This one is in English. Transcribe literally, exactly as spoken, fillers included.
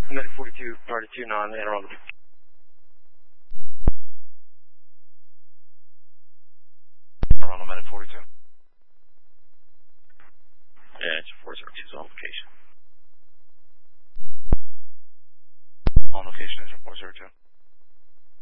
Medic forty-two, party two, non-interrupted. Toronto Medic forty-two. Yeah, it's four zero two on location. On location is four zero two.